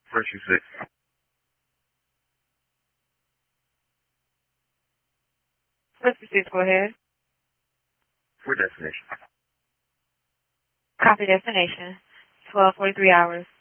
First and six. First and six, go ahead. For destination. Copy destination. 12:43 hours.